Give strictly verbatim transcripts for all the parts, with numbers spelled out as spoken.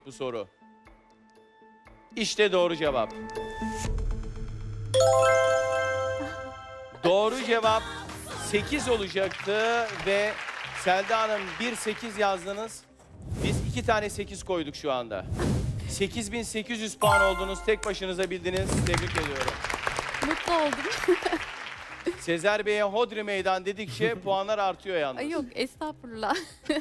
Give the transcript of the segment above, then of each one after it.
bu soru. İşte doğru cevap. Doğru cevap sekiz olacaktı ve Selda Hanım bir sekiz yazdınız. Biz iki tane sekiz koyduk şu anda. sekiz bin sekiz yüz puan oldunuz. Tek başınıza bildiniz. Tebrik ediyorum. Mutlu oldum. Sezer Bey'e hodri meydan dedikçe puanlar artıyor yalnız. Ay yok, estağfurullah.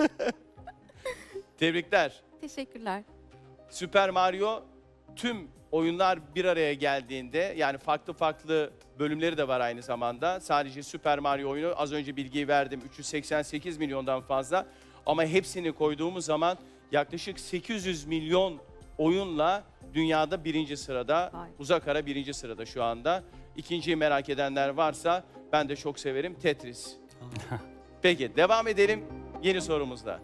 Tebrikler. Teşekkürler. Süper Mario tüm oyunlar bir araya geldiğinde, yani farklı farklı bölümleri de var aynı zamanda. Sadece Süper Mario oyunu, az önce bilgiyi verdim, üç yüz seksen sekiz milyondan fazla. Ama hepsini koyduğumuz zaman yaklaşık sekiz yüz milyon oyunla dünyada birinci sırada, Vay. uzak ara birinci sırada şu anda. İkinciyi merak edenler varsa ben de çok severim, Tetris. Peki devam edelim yeni sorumuzla.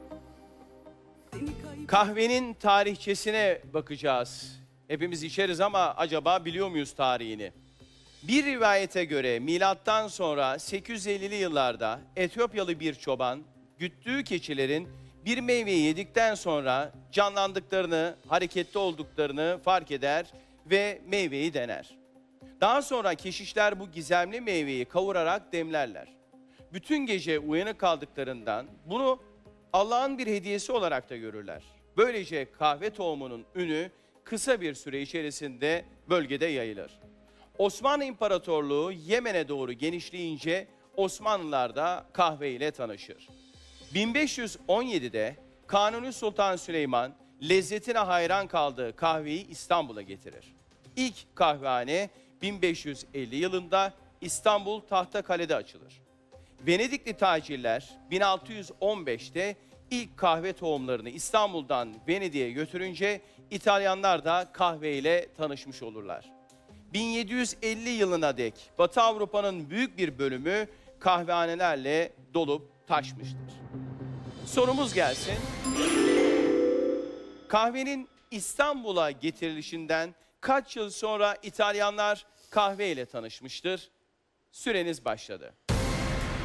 Kahvenin tarihçesine bakacağız. Hepimiz içeriz ama acaba biliyor muyuz tarihini? Bir rivayete göre milattan sonra sekiz yüz ellili yıllarda Etiyopyalı bir çoban güttüğü keçilerin bir meyveyi yedikten sonra canlandıklarını, hareketli olduklarını fark eder ve meyveyi dener. Daha sonra keşişler bu gizemli meyveyi kavurarak demlerler. Bütün gece uyanık kaldıklarından bunu Allah'ın bir hediyesi olarak da görürler. Böylece kahve tohumunun ünü kısa bir süre içerisinde bölgede yayılır. Osmanlı İmparatorluğu Yemen'e doğru genişleyince Osmanlılar da kahve ile tanışır. bin beş yüz on yedide Kanuni Sultan Süleyman lezzetine hayran kaldığı kahveyi İstanbul'a getirir. İlk kahvehane bin beş yüz elli yılında İstanbul Tahtakale'de açılır. Venedikli tacirler bin altı yüz on beşte ilk kahve tohumlarını İstanbul'dan Venedik'e götürünce İtalyanlar da kahve ile tanışmış olurlar. bin yedi yüz elli yılına dek Batı Avrupa'nın büyük bir bölümü kahvehanelerle dolup taşmıştır. Sorumuz gelsin. Kahvenin İstanbul'a getirilişinden kaç yıl sonra İtalyanlar kahve ile tanışmıştır? Süreniz başladı.